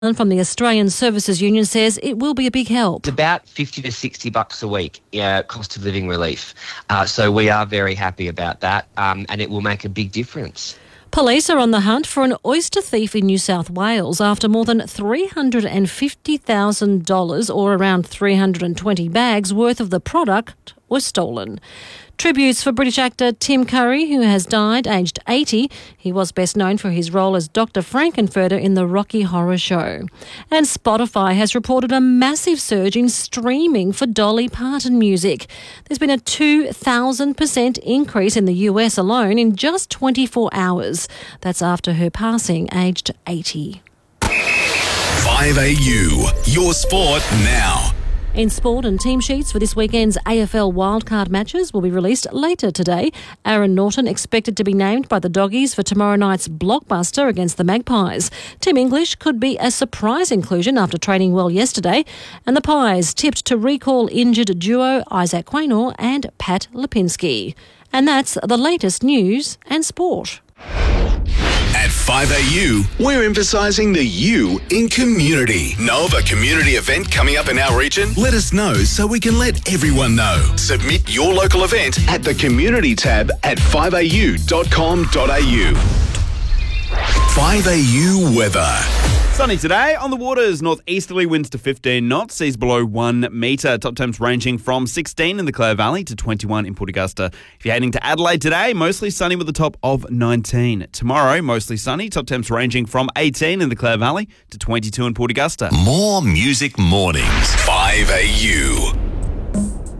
from the Australian Services Union says it will be a big help. It's about $50 to $60 a week, cost of living relief. So we are very happy about that, and it will make a big difference. Police are on the hunt for an oyster thief in New South Wales after more than $350,000 or around 320 bags worth of the product was stolen. Tributes for British actor Tim Curry, who has died aged 80. He was best known for his role as Dr. Frankenfurter in the Rocky Horror Show. And Spotify has reported a massive surge in streaming for Dolly Parton music. There's been a 2,000% increase in the US alone in just 24 hours. That's after her passing aged 80. 5AU, your sport now. In sport, and team sheets for this weekend's AFL wildcard matches will be released later today. Aaron Norton expected to be named by the Doggies for tomorrow night's blockbuster against the Magpies. Tim English could be a surprise inclusion after training well yesterday. And the Pies tipped to recall injured duo Isaac Quaynor and Pat Lipinski. And that's the latest news and sport. At 5AU, we're emphasising the U in community. Know of a community event coming up in our region? Let us know so we can let everyone know. Submit your local event at the community tab at 5au.com.au. 5AU weather. Sunny today. On the waters, northeasterly winds to 15 knots, seas below 1 metre. Top temps ranging from 16 in the Clare Valley to 21 in Port Augusta. If you're heading to Adelaide today, mostly sunny with a top of 19. Tomorrow, mostly sunny. Top temps ranging from 18 in the Clare Valley to 22 in Port Augusta. More music mornings. 5AU.